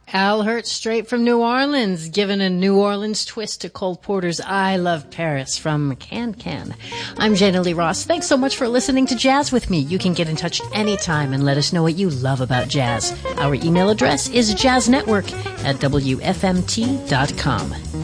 Al Hurt, straight from New Orleans, giving a New Orleans twist to Cole Porter's I Love Paris from Can Can. I'm Jana Lee Ross. Thanks so much for listening to Jazz with me. You can get in touch anytime and let us know what you love about jazz. Our email address is jazznetwork@wfmt.com.